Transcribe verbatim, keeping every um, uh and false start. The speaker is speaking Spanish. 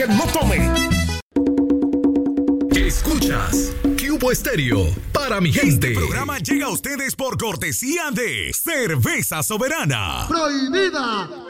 No tome. Escuchas Cubo Estéreo para mi gente. Este programa llega a ustedes por cortesía de Cerveza Soberana. Prohibida